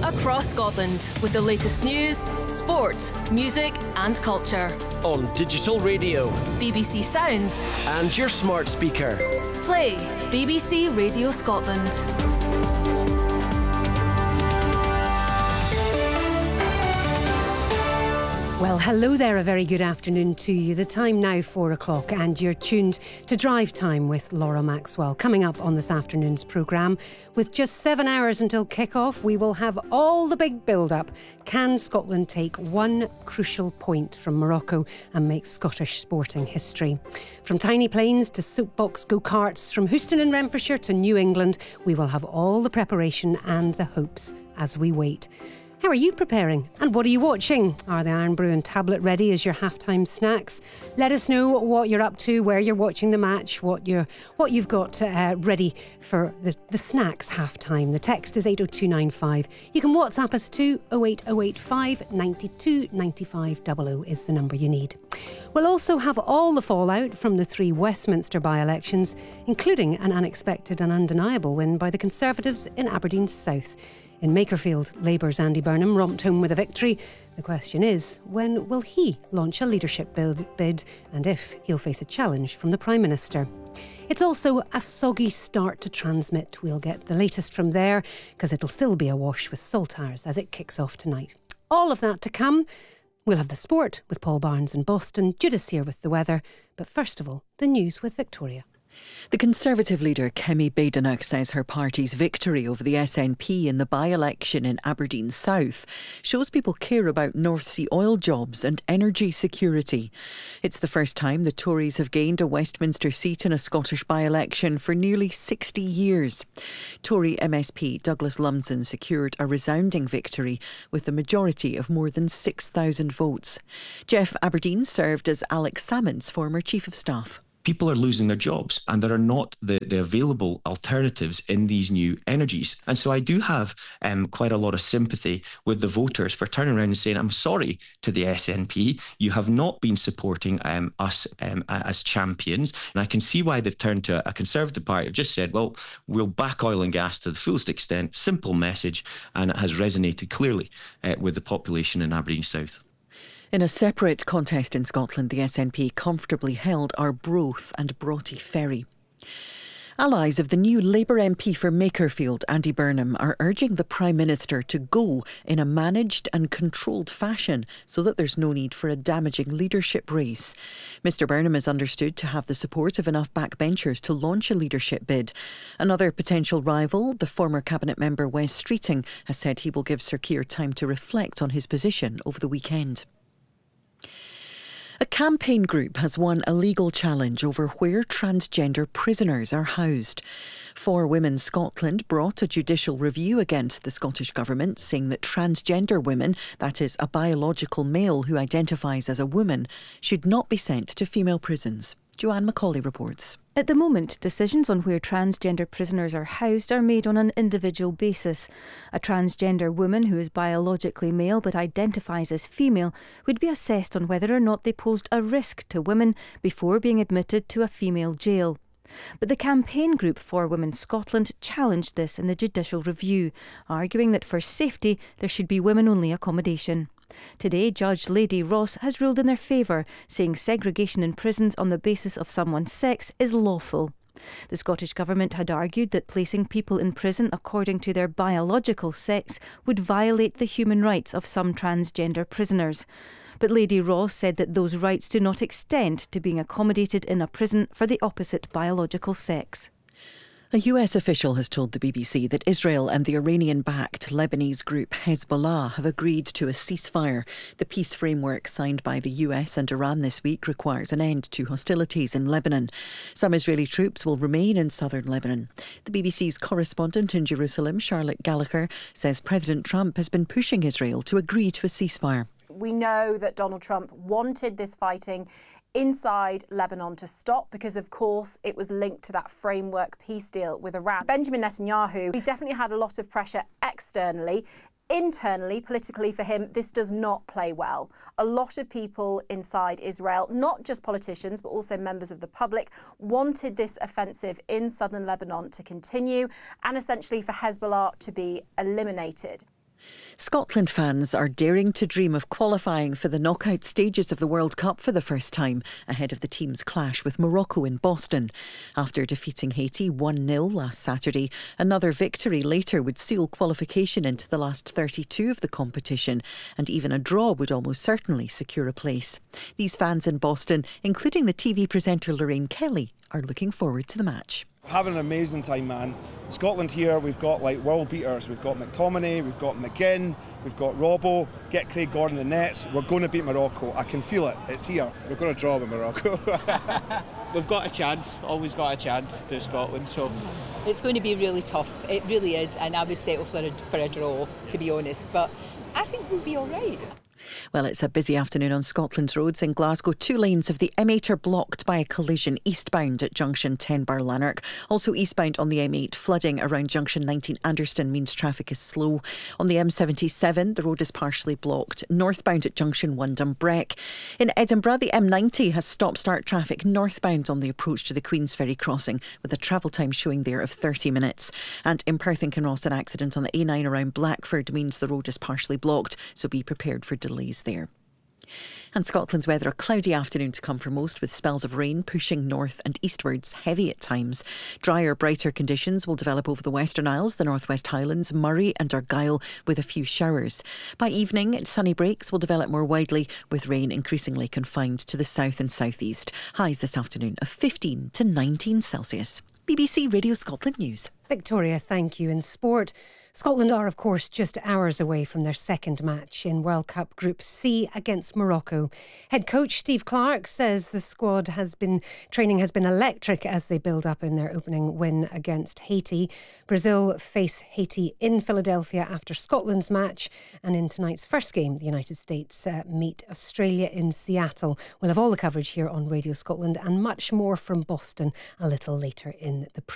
across Scotland with the latest news, sport, music and culture. On digital radio, BBC Sounds and your smart speaker. Play BBC Radio Scotland. Well, hello there, a very good afternoon to you. The time now 4 o'clock and you're tuned to Drive Time with Laura Maxwell. Coming up on this afternoon's programme, with just 7 hours until kick-off, we will have all the big build-up. Can Scotland take one crucial point from Morocco and make Scottish sporting history? From tiny planes to soapbox go-karts, from Houston in Renfrewshire to New England, we will have all the preparation and the hopes as we wait. How are you preparing? And what are you watching? Are the Iron Brew and tablet ready as your halftime snacks? Let us know what you're up to, where you're watching the match, what you've got ready for the snacks halftime. The text is 80295. You can WhatsApp us too. 08085 92 95 00 is the number you need. We'll also have all the fallout from the 3 Westminster by-elections, including an unexpected and undeniable win by the Conservatives in Aberdeen South. In Makerfield, Labour's Andy Burnham romped home with a victory. The question is, when will he launch a leadership bid and if he'll face a challenge from the Prime Minister? It's also a soggy start to Transmit. We'll get the latest from there because it'll still be awash with saltires as it kicks off tonight. All of that to come. We'll have the sport with Paul Barnes in Boston, Judith here with the weather. But first of all, the news with Victoria. The Conservative leader Kemi Badenoch says her party's victory over the SNP in the by-election in Aberdeen South shows people care about North Sea oil jobs and energy security. It's the first time the Tories have gained a Westminster seat in a Scottish by-election for nearly 60 years. Tory MSP Douglas Lumsden secured a resounding victory with a majority of more than 6,000 votes. Jeff Aberdeen served as Alex Salmond's former Chief of Staff. People are losing their jobs and there are not the available alternatives in these new energies. And so I do have quite a lot of sympathy with the voters for turning around and saying, I'm sorry to the SNP, you have not been supporting us as champions. And I can see why they've turned to a Conservative party. Have just said, well, we'll back oil and gas to the fullest extent. Simple message, and it has resonated clearly with the population in Aberdeen South. In a separate contest in Scotland, the SNP comfortably held Arbroath and Broughty Ferry. Allies of the new Labour MP for Makerfield, Andy Burnham, are urging the Prime Minister to go in a managed and controlled fashion so that there's no need for a damaging leadership race. Mr Burnham is understood to have the support of enough backbenchers to launch a leadership bid. Another potential rival, the former Cabinet member Wes Streeting, has said he will give Sir Keir time to reflect on his position over the weekend. A campaign group has won a legal challenge over where transgender prisoners are housed. For Women Scotland brought a judicial review against the Scottish Government, saying that transgender women, that is, a biological male who identifies as a woman, should not be sent to female prisons. Joanne Macaulay reports. At the moment, decisions on where transgender prisoners are housed are made on an individual basis. A transgender woman who is biologically male but identifies as female would be assessed on whether or not they posed a risk to women before being admitted to a female jail. But the campaign group For Women Scotland challenged this in the judicial review, arguing that for safety there should be women-only accommodation. Today, Judge Lady Ross has ruled in their favour, saying segregation in prisons on the basis of someone's sex is lawful. The Scottish Government had argued that placing people in prison according to their biological sex would violate the human rights of some transgender prisoners. But Lady Ross said that those rights do not extend to being accommodated in a prison for the opposite biological sex. A US official has told the BBC that Israel and the Iranian-backed Lebanese group Hezbollah have agreed to a ceasefire. The peace framework signed by the US and Iran this week requires an end to hostilities in Lebanon. Some Israeli troops will remain in southern Lebanon. The BBC's correspondent in Jerusalem, Charlotte Gallagher, says President Trump has been pushing Israel to agree to a ceasefire. We know that Donald Trump wanted this fighting inside Lebanon to stop because, of course, it was linked to that framework peace deal with Iran. Benjamin Netanyahu, he's definitely had a lot of pressure externally. Internally, politically for him, this does not play well. A lot of people inside Israel, not just politicians, but also members of the public, wanted this offensive in southern Lebanon to continue and essentially for Hezbollah to be eliminated. Scotland fans are daring to dream of qualifying for the knockout stages of the World Cup for the first time ahead of the team's clash with Morocco in Boston. After defeating Haiti 1-0 last Saturday, another victory later would seal qualification into the last 32 of the competition, and even a draw would almost certainly secure a place. These fans in Boston, including the TV presenter Lorraine Kelly, are looking forward to the match. Having an amazing time, man. Scotland here, we've got like world beaters. We've got McTominay, we've got McGinn, we've got Robbo. Get Craig Gordon in the nets. We're going to beat Morocco. I can feel it. It's here. We're going to draw with Morocco. We've got a chance, always got a chance to Scotland. So it's going to be really tough. It really is, and I would settle for a draw, to be honest. But I think we'll be all right. Well, it's a busy afternoon on Scotland's roads. In Glasgow, 2 lanes of the M8 are blocked by a collision eastbound at junction 10 Barlanark. Also eastbound on the M8, flooding around junction 19 Anderston means traffic is slow. On the M77, the road is partially blocked. Northbound at junction 1 Dumbreck. In Edinburgh, the M90 has stop-start traffic northbound on the approach to the Queensferry crossing, with a travel time showing there of 30 minutes. And in Perth and Kinross, an accident on the A9 around Blackford means the road is partially blocked, so be prepared for delays there. And Scotland's weather, a cloudy afternoon to come for most, with spells of rain pushing north and eastwards, heavy at times. Drier, brighter conditions will develop over the Western Isles, the North West Highlands, Moray and Argyll, with a few showers. By evening, sunny breaks will develop more widely, with rain increasingly confined to the south and southeast. Highs this afternoon of 15 to 19 Celsius. BBC Radio Scotland News. Victoria, thank you. In sport, Scotland are, of course, just hours away from their second match in World Cup Group C against Morocco. Head coach Steve Clarke says the squad training has been electric as they build up in their opening win against Haiti. Brazil face Haiti in Philadelphia after Scotland's match, and in tonight's first game, the United States meet Australia in Seattle. We'll have all the coverage here on Radio Scotland and much more from Boston a little later in the programme.